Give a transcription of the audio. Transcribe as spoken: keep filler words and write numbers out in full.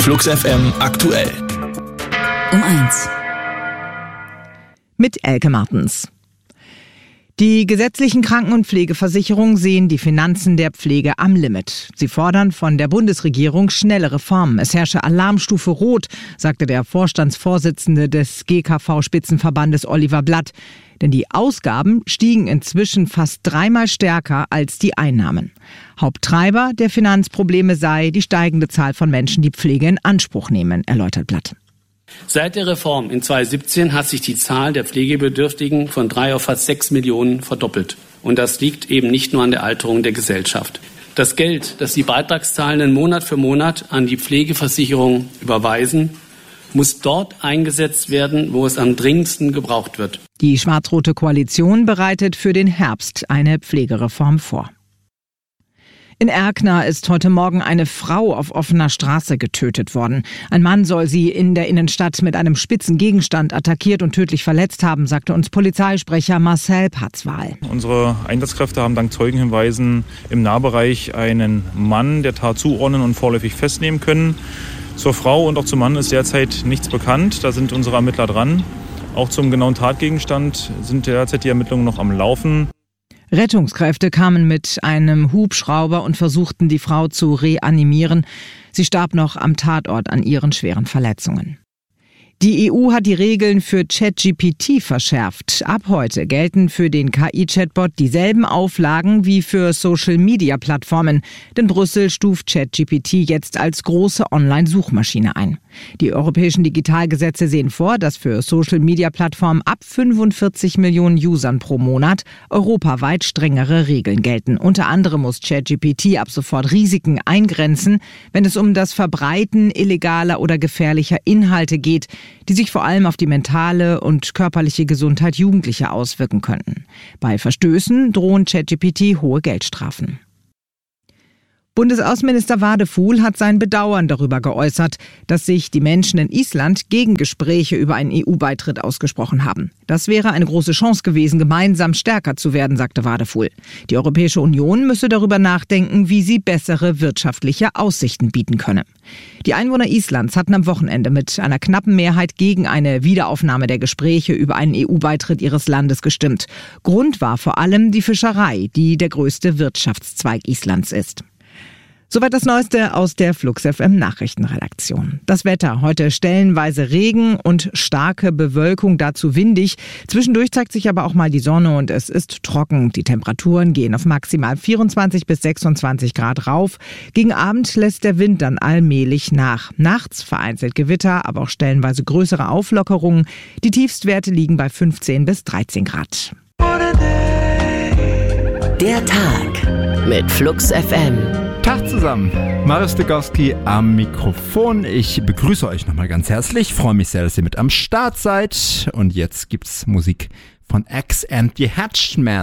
Flux F M aktuell. Um eins. Mit Elke Martens. Die gesetzlichen Kranken- und Pflegeversicherungen sehen die Finanzen der Pflege am Limit. Sie fordern von der Bundesregierung schnelle Reformen. Es herrsche Alarmstufe Rot, sagte der Vorstandsvorsitzende des G K V-Spitzenverbandes Oliver Blatt. Denn die Ausgaben stiegen inzwischen fast dreimal stärker als die Einnahmen. Haupttreiber der Finanzprobleme sei die steigende Zahl von Menschen, die Pflege in Anspruch nehmen, erläutert Blatt. Seit der Reform in zweitausendsiebzehn hat sich die Zahl der Pflegebedürftigen von drei auf fast sechs Millionen verdoppelt. Und das liegt eben nicht nur an der Alterung der Gesellschaft. Das Geld, das die Beitragszahlenden Monat für Monat an die Pflegeversicherung überweisen, muss dort eingesetzt werden, wo es am dringendsten gebraucht wird. Die schwarz-rote Koalition bereitet für den Herbst eine Pflegereform vor. In Erkner ist heute Morgen eine Frau auf offener Straße getötet worden. Ein Mann soll sie in der Innenstadt mit einem spitzen Gegenstand attackiert und tödlich verletzt haben, sagte uns Polizeisprecher Marcel Patzwal. Unsere Einsatzkräfte haben dank Zeugenhinweisen im Nahbereich einen Mann der Tat zuordnen und vorläufig festnehmen können. Zur Frau und auch zum Mann ist derzeit nichts bekannt. Da sind unsere Ermittler dran. Auch zum genauen Tatgegenstand sind derzeit die Ermittlungen noch am Laufen. Rettungskräfte kamen mit einem Hubschrauber und versuchten, die Frau zu reanimieren. Sie starb noch am Tatort an ihren schweren Verletzungen. Die E U hat die Regeln für ChatGPT verschärft. Ab heute gelten für den K I-Chatbot dieselben Auflagen wie für Social-Media-Plattformen. Denn Brüssel stuft ChatGPT jetzt als große Online-Suchmaschine ein. Die europäischen Digitalgesetze sehen vor, dass für Social-Media-Plattformen ab fünfundvierzig Millionen Usern pro Monat europaweit strengere Regeln gelten. Unter anderem muss ChatGPT ab sofort Risiken eingrenzen, wenn es um das Verbreiten illegaler oder gefährlicher Inhalte geht, die sich vor allem auf die mentale und körperliche Gesundheit Jugendlicher auswirken könnten. Bei Verstößen drohen ChatGPT hohe Geldstrafen. Bundesaußenminister Wadefuhl hat sein Bedauern darüber geäußert, dass sich die Menschen in Island gegen Gespräche über einen E U-Beitritt ausgesprochen haben. Das wäre eine große Chance gewesen, gemeinsam stärker zu werden, sagte Wadefuhl. Die Europäische Union müsse darüber nachdenken, wie sie bessere wirtschaftliche Aussichten bieten könne. Die Einwohner Islands hatten am Wochenende mit einer knappen Mehrheit gegen eine Wiederaufnahme der Gespräche über einen E U-Beitritt ihres Landes gestimmt. Grund war vor allem die Fischerei, die der größte Wirtschaftszweig Islands ist. Soweit das Neueste aus der Flux F M Nachrichtenredaktion. Das Wetter: heute stellenweise Regen und starke Bewölkung, dazu windig. Zwischendurch zeigt sich aber auch mal die Sonne und es ist trocken. Die Temperaturen gehen auf maximal vierundzwanzig bis sechsundzwanzig Grad rauf. Gegen Abend lässt der Wind dann allmählich nach. Nachts vereinzelt Gewitter, aber auch stellenweise größere Auflockerungen. Die Tiefstwerte liegen bei fünfzehn bis dreizehn Grad. Der Tag mit Flux F M. Tag zusammen, Marius Degowski am Mikrofon. Ich begrüße euch nochmal ganz herzlich, freue mich sehr, dass ihr mit am Start seid. Und jetzt gibt's Musik von X and the Hatchmen.